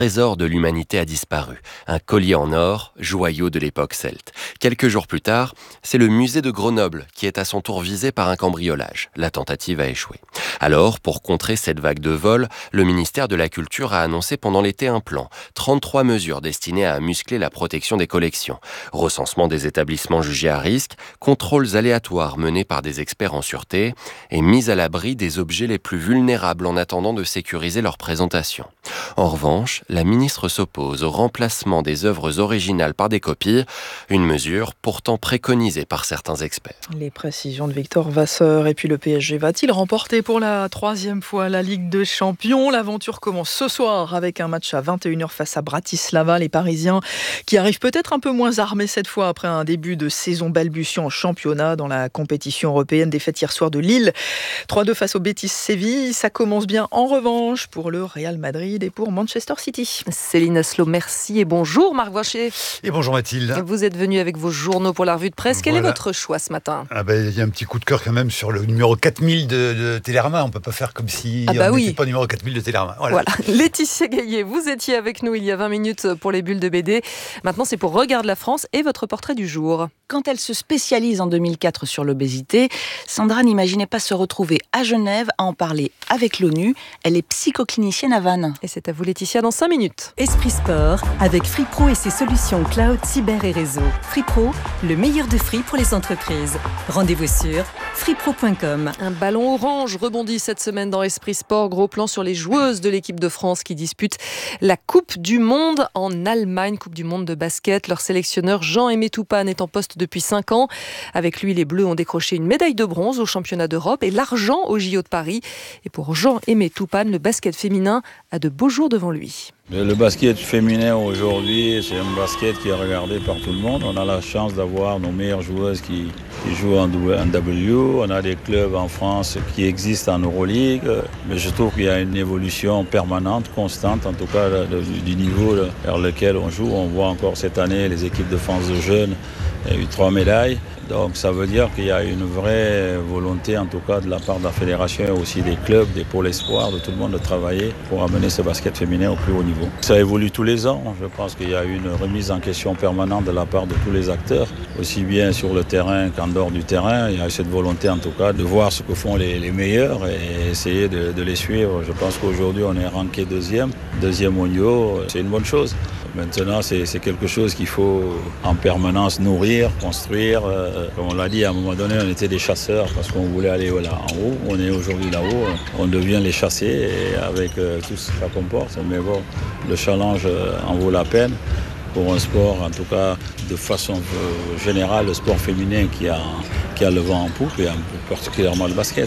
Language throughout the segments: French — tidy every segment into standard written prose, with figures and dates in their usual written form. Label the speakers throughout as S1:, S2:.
S1: trésor de l'humanité a disparu. Un collier en or, joyau de l'époque celte. Quelques jours plus tard, c'est le musée de Grenoble qui est à son tour visé par un cambriolage. La tentative a échoué. Alors, pour contrer cette vague de vol, le ministère de la Culture a annoncé pendant l'été un plan. 33 mesures destinées à muscler la protection des collections. Recensement des établissements jugés à risque, contrôles aléatoires menés par des experts en sûreté et mise à l'abri des objets les plus vulnérables en attendant de sécuriser leur présentation. En revanche, la ministre s'oppose au remplacement des œuvres originales par des copies, une mesure pourtant préconisée par certains experts.
S2: Les précisions de Victor Vasseur. Et puis le PSG va-t-il remporter pour la 3e fois la Ligue des Champions ? L'aventure commence ce soir avec un match à 21h face à Bratislava. Les Parisiens qui arrivent peut-être un peu moins armés cette fois après un début de saison balbutiant en championnat dans la compétition européenne. Défaite hier soir de Lille. 3-2 face au Betis Séville. Ça commence bien en revanche pour le Real Madrid et pour Manchester City.
S3: Céline Asselot, merci et bonjour Marc Voicher.
S4: Et bonjour Mathilde.
S3: Vous êtes venu avec vos journaux pour la revue de presse. Quel est votre choix ce matin ?
S4: Il y a un petit coup de cœur quand même sur le numéro 4000 de Télérama. On ne peut pas faire comme si on n'était pas numéro 4000 de Télérama. Voilà.
S3: Laetitia Gaillet, vous étiez avec nous il y a 20 minutes pour les bulles de BD. Maintenant, c'est pour Regarde la France et votre portrait du jour.
S5: Quand elle se spécialise en 2004 sur l'obésité, Sandra n'imaginait pas se retrouver à Genève à en parler avec l'ONU. Elle est psychoclinicienne à Vannes.
S3: Et c'est à vous Laetitia dans 5 minutes.
S6: Esprit Sport avec Free Pro et ses solutions cloud, cyber et réseau. Free Pro, le meilleur de Free pour les entreprises. Rendez-vous sur freepro.com.
S3: Un ballon orange rebondit cette semaine dans Esprit Sport. Gros plan sur les joueuses de l'équipe de France qui disputent la Coupe du Monde en Allemagne. Coupe du Monde de basket. Leur sélectionneur Jean-Aimé Toupane est en poste depuis 5 ans. Avec lui, les Bleus ont décroché une médaille de bronze au championnat d'Europe et l'argent au JO de Paris. Et pour Jean-Aimé Toupane, le basket féminin a de beaux jours devant lui.
S7: Le basket féminin aujourd'hui, c'est un basket qui est regardé par tout le monde. On a la chance d'avoir nos meilleures joueuses qui jouent en W. On a des clubs en France qui existent en Euroleague. Mais je trouve qu'il y a une évolution permanente, constante, en tout cas du niveau vers lequel on joue. On voit encore cette année les équipes de France de jeunes. Il y a eu 3 médailles. Donc ça veut dire qu'il y a une vraie volonté, en tout cas de la part de la fédération et aussi des clubs, des pôles espoirs, de tout le monde de travailler pour amener ce basket féminin au plus haut niveau. Ça évolue tous les ans. Je pense qu'il y a une remise en question permanente de la part de tous les acteurs, aussi bien sur le terrain qu'en dehors du terrain. Il y a cette volonté en tout cas de voir ce que font les meilleurs et essayer de les suivre. Je pense qu'aujourd'hui on est ranké deuxième mondiaux. C'est une bonne chose. Maintenant, c'est quelque chose qu'il faut en permanence nourrir, construire. Comme on l'a dit, à un moment donné, on était des chasseurs parce qu'on voulait aller là en haut. On est aujourd'hui là-haut. On devient les chasser et avec tout ce que ça comporte. Mais bon, le challenge en vaut la peine pour un sport, en tout cas de façon générale, le sport féminin qui a le vent en poupe et particulièrement le basket.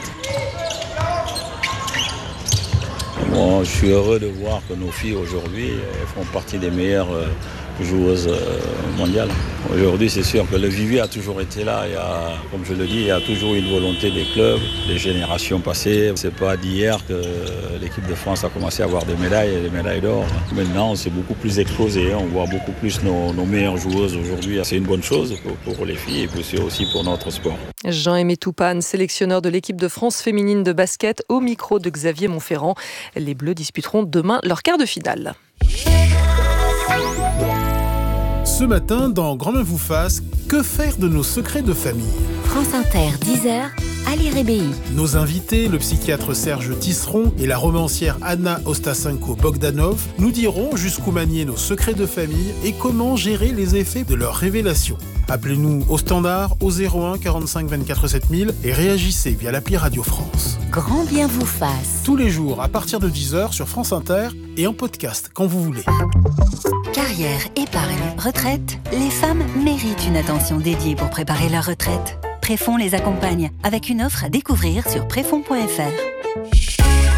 S7: Bon, je suis heureux de voir que nos filles aujourd'hui font partie des meilleures joueuses mondiales. Aujourd'hui, c'est sûr que le vivier a toujours été là. Comme je le dis, il y a toujours une volonté des clubs, des générations passées. C'est pas d'hier que l'équipe de France a commencé à avoir des médailles et des médailles d'or. Maintenant, c'est beaucoup plus explosé. On voit beaucoup plus nos meilleures joueuses aujourd'hui. C'est une bonne chose pour les filles et puis aussi pour notre sport.
S3: Jean-Aimé Toupane, sélectionneur de l'équipe de France féminine de basket, au micro de Xavier Montferrand. Les Bleus disputeront demain leur quart de finale.
S8: Ce matin, dans Grand Main vous fasse, que faire de nos secrets de famille ?
S9: France Inter, 10h, Ali Rébéi.
S8: Nos invités, le psychiatre Serge Tisseron et la romancière Anna Ostasenko-Bogdanov, nous diront jusqu'où manier nos secrets de famille et comment gérer les effets de leurs révélations. Appelez-nous au standard au 01 45 24 7000 et réagissez via l'appli Radio France.
S9: Grand bien vous fasse.
S8: Tous les jours à partir de 10h sur France Inter et en podcast quand vous voulez.
S9: Carrière, épargne, retraite, les femmes méritent une attention dédiée pour préparer leur retraite. Préfonds les accompagne avec une offre à découvrir sur préfonds.fr.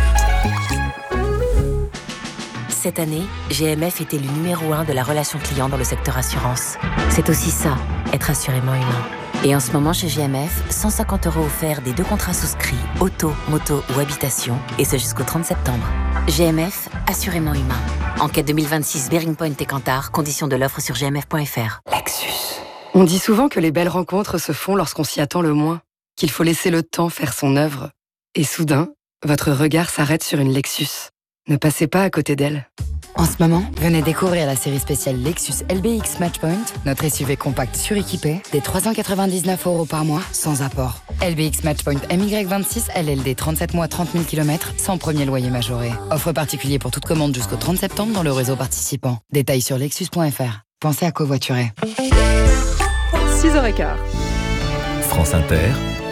S9: Cette année, GMF est élu numéro 1 de la relation client dans le secteur assurance. C'est aussi ça, être assurément humain. Et en ce moment chez GMF, 150 € offerts des 2 contrats souscrits, auto, moto ou habitation, et ce jusqu'au 30 septembre. GMF, assurément humain. Enquête 2026 Bearing Point et Kantar, conditions de l'offre sur gmf.fr.
S10: Lexus. On dit souvent que les belles rencontres se font lorsqu'on s'y attend le moins, qu'il faut laisser le temps faire son œuvre. Et soudain, votre regard s'arrête sur une Lexus. Ne passez pas à côté d'elle. En ce moment, venez découvrir la série spéciale Lexus LBX Matchpoint, notre SUV compact suréquipé, des 399 € par mois, sans apport. LBX Matchpoint MY26 LLD 37 mois 30 000 km, sans premier loyer majoré. Offre particulier pour toute commande jusqu'au 30 septembre dans le réseau participant. Détails sur lexus.fr. Pensez à covoiturer.
S3: 6h15.
S11: France Inter.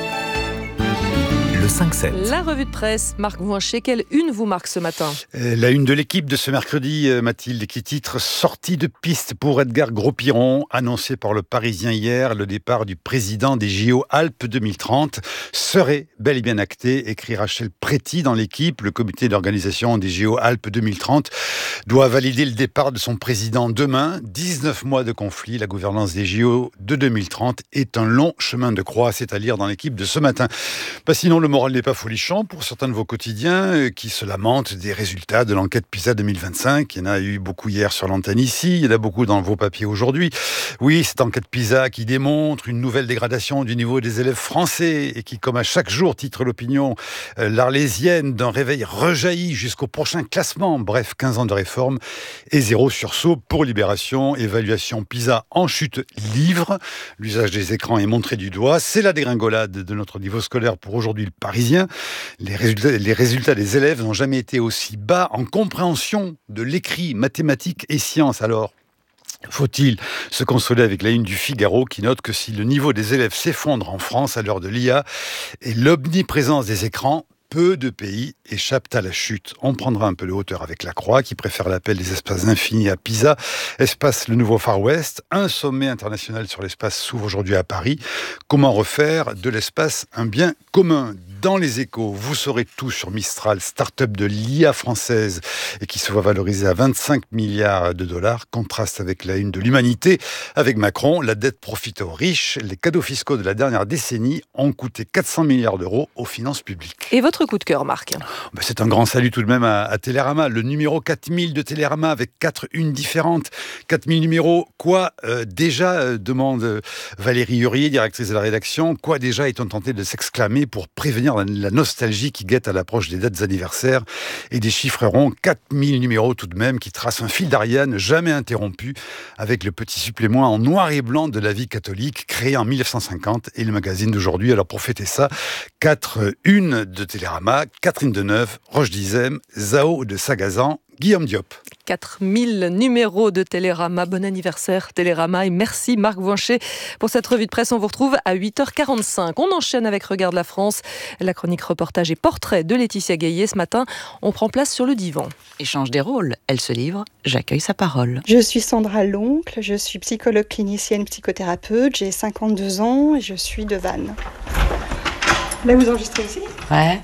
S11: Le 5-7.
S3: La revue de presse, Marc Voinchet, quelle une vous marque ce matin ?
S4: La une de l'équipe de ce mercredi, Mathilde, qui titre « Sortie de piste pour Edgar Gros-Piron », annoncé par le Parisien hier, le départ du président des JO Alpes 2030 serait bel et bien acté, écrit Rachel Préti dans l'équipe. Le comité d'organisation des JO Alpes 2030 doit valider le départ de son président demain. 19 mois de conflit, la gouvernance des JO de 2030 est un long chemin de croix, c'est à lire dans l'équipe de ce matin. Sinon, le moral n'est pas folichon pour certains de vos quotidiens qui se lamentent des résultats de l'enquête PISA 2025. Il y en a eu beaucoup hier sur l'antenne ici, il y en a beaucoup dans vos papiers aujourd'hui. Oui, cette enquête PISA qui démontre une nouvelle dégradation du niveau des élèves français et qui, comme à chaque jour, titre l'opinion, l'Arlésienne d'un réveil rejailli jusqu'au prochain classement. Bref, 15 ans de réforme et zéro sursaut pour Libération. Évaluation PISA en chute livre. L'usage des écrans est montré du doigt. C'est la dégringolade de notre niveau scolaire pour aujourd'hui le Parisien. Les résultats des élèves n'ont jamais été aussi bas en compréhension de l'écrit, mathématiques et sciences. Alors, faut-il se consoler avec la une du Figaro qui note que si le niveau des élèves s'effondre en France à l'heure de l'IA et l'omniprésence des écrans, peu de pays échappent à la chute. On prendra un peu de hauteur avec la Croix, qui préfère l'appel des espaces infinis à Pisa. Espace le nouveau Far West. Un sommet international sur l'espace s'ouvre aujourd'hui à Paris. Comment refaire de l'espace un bien commun ? Dans les Échos, vous saurez tout sur Mistral, start-up de l'IA française et qui se voit valoriser à 25 milliards de dollars. Contraste avec la une de l'Humanité. Avec Macron, la dette profite aux riches. Les cadeaux fiscaux de la dernière décennie ont coûté 400 milliards d'euros aux finances publiques.
S3: Et votre coup de cœur, Marc ?
S4: C'est un grand salut tout de même à Télérama. Le numéro 4000 de Télérama avec 4 unes différentes. 4000 numéros, quoi déjà demande Valérie Hurier, directrice de la rédaction. Quoi déjà est-on tenté de s'exclamer pour prévenir la nostalgie qui guette à l'approche des dates anniversaires et des chiffres ronds. 4000 numéros tout de même qui tracent un fil d'Ariane jamais interrompu avec le petit supplément en noir et blanc de la vie catholique créé en 1950 et le magazine d'aujourd'hui. Alors pour fêter ça, 4 unes de Télérama, Catherine Deneuve, Roche Dizem, Zao de Sagazan, Guillaume Diop.
S3: 4000 numéros de Télérama. Bon anniversaire Télérama et merci Marc Voinchet pour cette revue de presse. On vous retrouve à 8h45. On enchaîne avec Regarde la France. La chronique reportage et portrait de Laetitia Gaillet. Ce matin, on prend place sur le divan.
S5: Échange des rôles. Elle se livre, j'accueille sa parole.
S12: Je suis Sandra Loncle, je suis psychologue clinicienne psychothérapeute, j'ai 52 ans et je suis de Vannes. Là, vous enregistrez ici ?
S5: Ouais.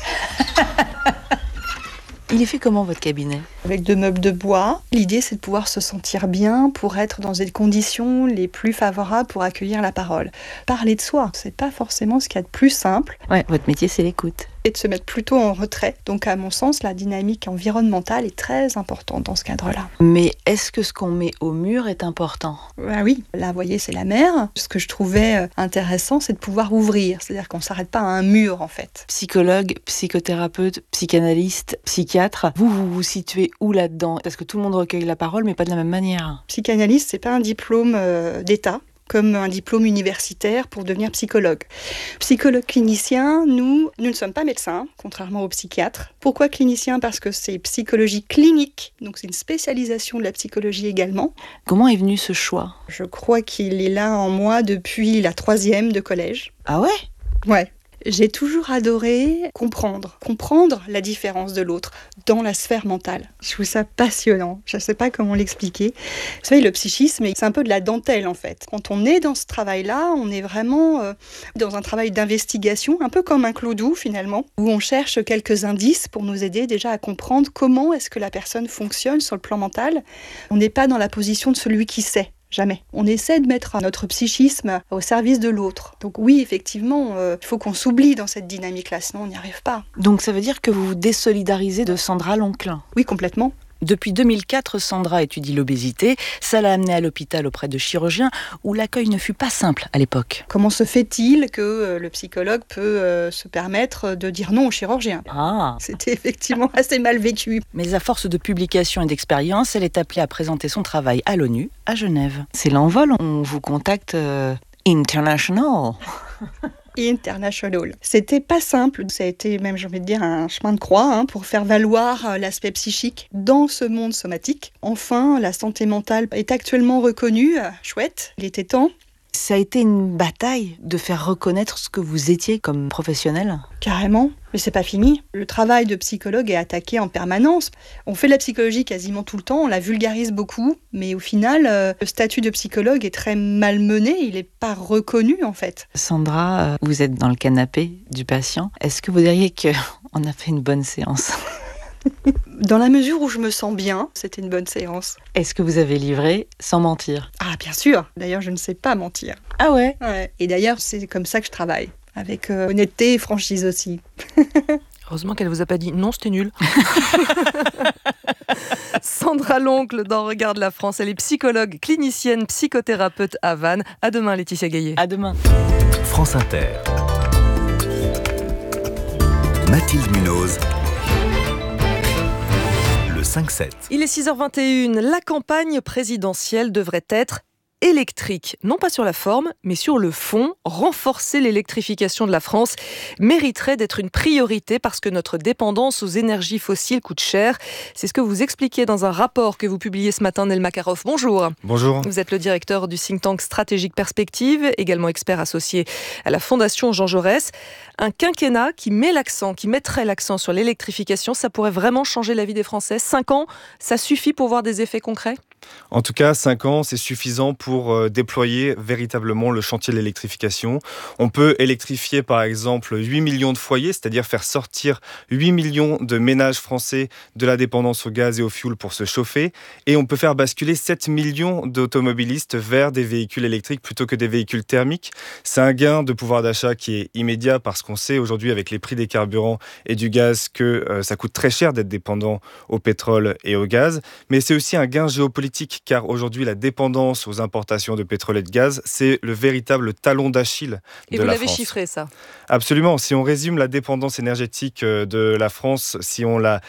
S5: Il est fait comment votre cabinet ?
S12: Avec 2 meubles de bois. L'idée, c'est de pouvoir se sentir bien pour être dans des conditions les plus favorables pour accueillir la parole. Parler de soi, c'est pas forcément ce qu'il y a de plus simple.
S5: Ouais, votre métier, c'est l'écoute.
S12: Et de se mettre plutôt en retrait. Donc, à mon sens, la dynamique environnementale est très importante dans ce cadre-là.
S5: Mais est-ce que ce qu'on met au mur est important ?
S12: Ah oui, là, vous voyez, c'est la mer. Ce que je trouvais intéressant, c'est de pouvoir ouvrir. C'est-à-dire qu'on ne s'arrête pas à un mur, en fait.
S5: Psychologue, psychothérapeute, psychanalyste, psychiatre, vous vous situez où là-dedans ? Parce que tout le monde recueille la parole, mais pas de la même manière.
S12: Psychanalyste, c'est pas un diplôme d'État, comme un diplôme universitaire pour devenir psychologue. Psychologue clinicien, nous ne sommes pas médecins, contrairement aux psychiatres. Pourquoi clinicien ? Parce que c'est psychologie clinique, donc c'est une spécialisation de la psychologie également.
S5: Comment est venu ce choix ?
S12: Je crois qu'il est là en moi depuis la 3e de collège.
S5: Ah ouais ?
S12: Ouais. J'ai toujours adoré comprendre la différence de l'autre dans la sphère mentale. Je trouve ça passionnant, je ne sais pas comment l'expliquer. Vous savez, le psychisme, c'est un peu de la dentelle en fait. Quand on est dans ce travail-là, on est vraiment dans un travail d'investigation, un peu comme un clou-doux finalement, où on cherche quelques indices pour nous aider déjà à comprendre comment est-ce que la personne fonctionne sur le plan mental. On n'est pas dans la position de celui qui sait. Jamais. On essaie de mettre notre psychisme au service de l'autre. Donc oui, effectivement, il faut qu'on s'oublie dans cette dynamique-là, sinon on n'y arrive pas.
S5: Donc ça veut dire que vous vous désolidarisez de Sandra Loncle ?
S12: Oui, complètement.
S5: Depuis 2004, Sandra étudie l'obésité. Ça l'a amenée à l'hôpital auprès de chirurgiens où l'accueil ne fut pas simple à l'époque.
S12: Comment se fait-il que le psychologue peut se permettre de dire non au chirurgien ? C'était effectivement assez mal vécu.
S5: Mais à force de publications et d'expériences, elle est appelée à présenter son travail à l'ONU, à Genève. C'est l'envol, on vous contacte international.
S12: International. C'était pas simple, ça a été même, j'ai envie de dire, un chemin de croix pour faire valoir l'aspect psychique dans ce monde somatique. Enfin, la santé mentale est actuellement reconnue, chouette, il était temps.
S5: Ça a été une bataille de faire reconnaître ce que vous étiez comme professionnel ?
S12: Carrément, mais c'est pas fini. Le travail de psychologue est attaqué en permanence. On fait de la psychologie quasiment tout le temps, on la vulgarise beaucoup, mais au final, le statut de psychologue est très malmené, il n'est pas reconnu en fait.
S5: Sandra, vous êtes dans le canapé du patient. Est-ce que vous diriez qu'on a fait une bonne séance ?
S12: Dans la mesure où je me sens bien, c'était une bonne séance.
S5: Est-ce que vous avez livré sans mentir ?
S12: Ah bien sûr, d'ailleurs je ne sais pas mentir.
S5: Ah ouais ?
S12: Et d'ailleurs c'est comme ça que je travaille, avec honnêteté et franchise aussi.
S3: Heureusement qu'elle vous a pas dit non, c'était nul. Sandra Loncle dans Regarde la France, elle est psychologue, clinicienne, psychothérapeute à Vannes. À demain Laetitia Gaillet.
S5: À demain.
S11: France Inter. Mathilde Munoz. 5-7.
S3: Il est 6h21. La campagne présidentielle devrait être électrique. Non pas sur la forme, mais sur le fond. Renforcer l'électrification de la France mériterait d'être une priorité parce que notre dépendance aux énergies fossiles coûte cher. C'est ce que vous expliquez dans un rapport que vous publiez ce matin, Nel Makarov. Bonjour.
S13: Bonjour.
S3: Vous êtes le directeur du think tank Stratégique Perspective, également expert associé à la Fondation Jean Jaurès. Un quinquennat qui mettrait l'accent sur l'électrification, ça pourrait vraiment changer la vie des Français. 5 ans, ça suffit pour voir des effets concrets ?
S13: En tout cas, 5 ans, c'est suffisant pour déployer véritablement le chantier de l'électrification. On peut électrifier par exemple 8 millions de foyers, c'est-à-dire faire sortir 8 millions de ménages français de la dépendance au gaz et au fioul pour se chauffer. Et on peut faire basculer 7 millions d'automobilistes vers des véhicules électriques plutôt que des véhicules thermiques. C'est un gain de pouvoir d'achat qui est immédiat parce qu'on sait aujourd'hui avec les prix des carburants et du gaz que ça coûte très cher d'être dépendant au pétrole et au gaz. Mais c'est aussi un gain géopolitique car aujourd'hui la dépendance aux importations de pétrole et de gaz, c'est le véritable talon d'Achille de la France.
S3: Et vous l'avez chiffré ça ?
S13: Absolument. Si on résume la dépendance énergétique de la France, si on la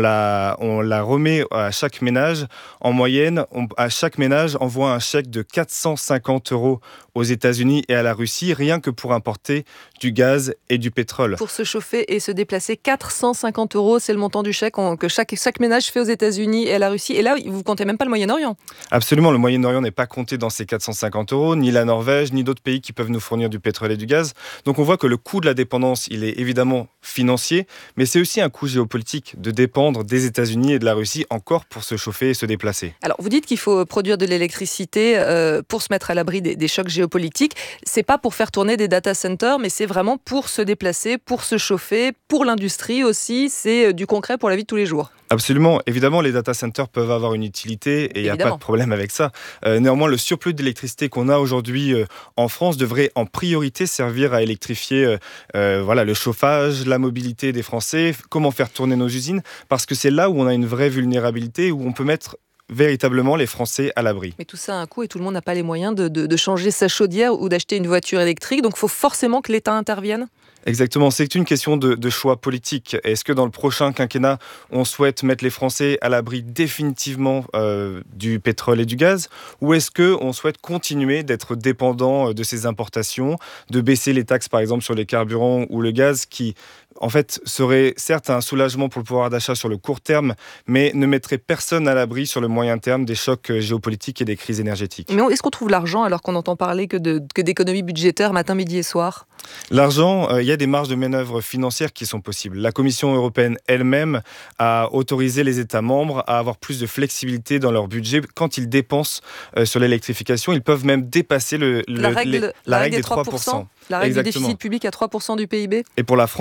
S13: remet à chaque ménage, en moyenne, à chaque ménage envoie un chèque de 450 € aux États-Unis et à la Russie, rien que pour importer du gaz et du pétrole.
S3: Pour se chauffer et se déplacer, 450 €, c'est le montant du chèque que chaque ménage fait aux États-Unis et à la Russie. Et là, vous ne comptez même pas le Moyen-Orient.
S13: Absolument, le Moyen-Orient n'est pas compté dans ces 450 €, ni la Norvège, ni d'autres pays qui peuvent nous fournir du pétrole et du gaz. Donc on voit que le coût de la dépendance, il est évidemment financier, mais c'est aussi un coût géopolitique de dépendre des États-Unis et de la Russie encore pour se chauffer et se déplacer.
S3: Alors vous dites qu'il faut produire de l'électricité pour se mettre à l'abri des chocs géopolitiques. C'est pas pour faire tourner des data centers, mais c'est vraiment pour se déplacer, pour se chauffer, pour l'industrie aussi. C'est du concret pour la vie de tous les jours.
S13: Absolument. Évidemment, les data centers peuvent avoir une utilité et il n'y a pas de problème avec ça. Néanmoins, le surplus d'électricité qu'on a aujourd'hui en France devrait en priorité servir à électrifier le chauffage, la mobilité des Français, comment faire tourner nos usines, parce que c'est là où on a une vraie vulnérabilité, où on peut mettre véritablement les Français à l'abri.
S3: Mais tout ça a un coût et tout le monde n'a pas les moyens de changer sa chaudière ou d'acheter une voiture électrique. Donc il faut forcément que l'État intervienne.
S13: Exactement, c'est une question de choix politique. Est-ce que dans le prochain quinquennat, on souhaite mettre les Français à l'abri définitivement du pétrole et du gaz, ou est-ce qu'on souhaite continuer d'être dépendant de ces importations, de baisser les taxes par exemple sur les carburants ou le gaz qui en fait serait certes un soulagement pour le pouvoir d'achat sur le court terme, mais ne mettrait personne à l'abri sur le moyen terme des chocs géopolitiques et des crises énergétiques.
S3: Mais est-ce qu'on trouve l'argent alors qu'on n'entend parler que d'économies budgétaires matin, midi et soir ?
S13: L'argent, il y a des marges de manœuvre financières qui sont possibles. La Commission européenne elle-même a autorisé les États membres à avoir plus de flexibilité dans leur budget quand ils dépensent sur l'électrification. Ils peuvent même dépasser la règle des 3%.
S3: La règle du déficit public à 3% du PIB.
S13: Et pour la France, ça représente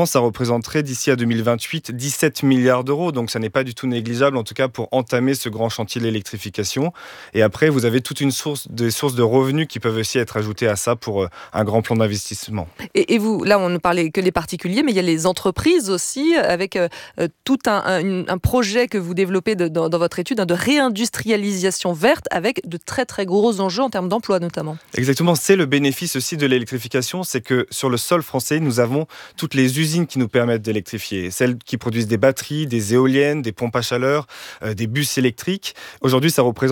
S13: représenterait d'ici à 2028 17 milliards d'euros. Donc ça n'est pas du tout négligeable, en tout cas pour entamer ce grand chantier de l'électrification. Et après, vous avez toute des sources de revenus qui peuvent aussi être ajoutées à ça pour un grand plan d'investissement.
S3: Et vous, là, on ne parlait que des particuliers, mais il y a les entreprises aussi, avec tout un projet que vous développez dans votre étude, de réindustrialisation verte, avec de très très gros enjeux en termes d'emploi notamment.
S13: Exactement, c'est le bénéfice aussi de l'électrification, c'est que sur le sol français, nous avons toutes les usines qui nous permettent d'électrifier, celles qui produisent des batteries, des éoliennes, des pompes à chaleur, des bus électriques. Aujourd'hui, ça représente